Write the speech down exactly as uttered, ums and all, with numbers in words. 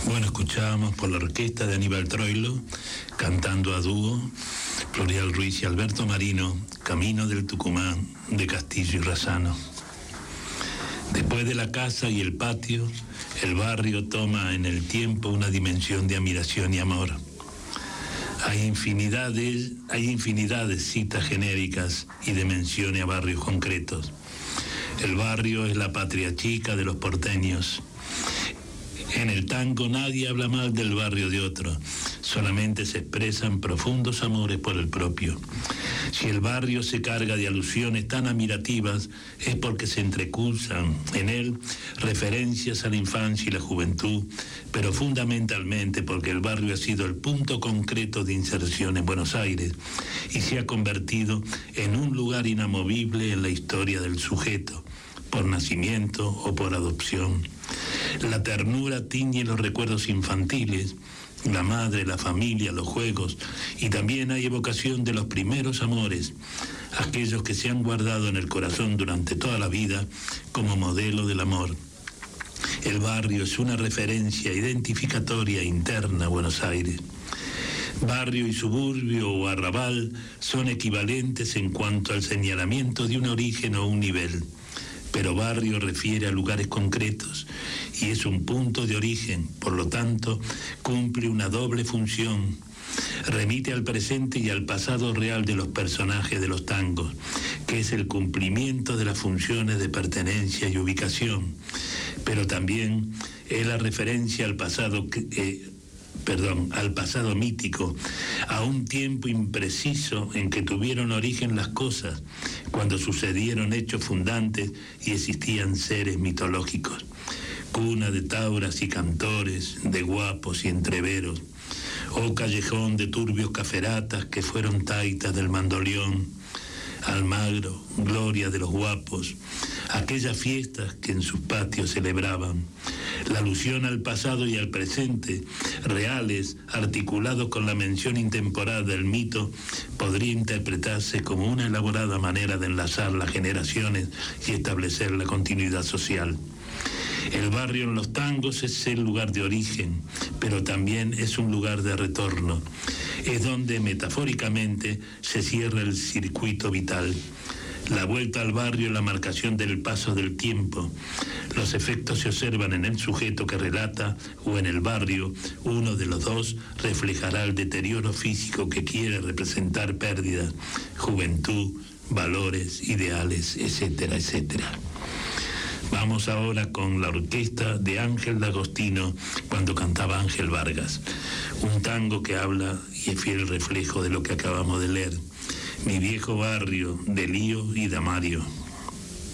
Bueno, escuchábamos por la orquesta de Aníbal Troilo, cantando a dúo, Florial Ruiz y Alberto Marino, Camino del Tucumán, de Castillo y Razzano. Después de la casa y el patio, el barrio toma en el tiempo una dimensión de admiración y amor. Hay infinidad de, hay infinidad de citas genéricas y de menciones a barrios concretos. El barrio es la patria chica de los porteños. En el tango nadie habla mal del barrio de otro, solamente se expresan profundos amores por el propio. Si el barrio se carga de alusiones tan admirativas, es porque se entrecruzan en él referencias a la infancia y la juventud, pero fundamentalmente porque el barrio ha sido el punto concreto de inserción en Buenos Aires y se ha convertido en un lugar inamovible en la historia del sujeto, por nacimiento o por adopción. La ternura tiñe los recuerdos infantiles, la madre, la familia, los juegos, y también hay evocación de los primeros amores, aquellos que se han guardado en el corazón durante toda la vida como modelo del amor. El barrio es una referencia identificatoria interna a Buenos Aires. Barrio y suburbio o arrabal son equivalentes en cuanto al señalamiento de un origen o un nivel. Pero barrio refiere a lugares concretos y es un punto de origen, por lo tanto, cumple una doble función. Remite al presente y al pasado real de los personajes de los tangos, que es el cumplimiento de las funciones de pertenencia y ubicación, pero también es la referencia al pasado eh, perdón, al pasado mítico, a un tiempo impreciso en que tuvieron origen las cosas, cuando sucedieron hechos fundantes y existían seres mitológicos, cuna de tauras y cantores, de guapos y entreveros, o callejón de turbios caferatas que fueron taitas del mandoleón, Almagro, gloria de los guapos, aquellas fiestas que en sus patios celebraban, la alusión al pasado y al presente, reales, articulados con la mención intemporal del mito, podría interpretarse como una elaborada manera de enlazar las generaciones y establecer la continuidad social. El barrio en los tangos es el lugar de origen, pero también es un lugar de retorno. Es donde metafóricamente se cierra el circuito vital. La vuelta al barrio es la marcación del paso del tiempo. Los efectos se observan en el sujeto que relata o en el barrio. Uno de los dos reflejará el deterioro físico que quiere representar pérdidas, juventud, valores, ideales, etcétera, etcétera. Vamos ahora con la orquesta de Ángel D'Agostino cuando cantaba Ángel Vargas, un tango que habla y es fiel reflejo de lo que acabamos de leer, Mi viejo barrio, de Lío y Damario.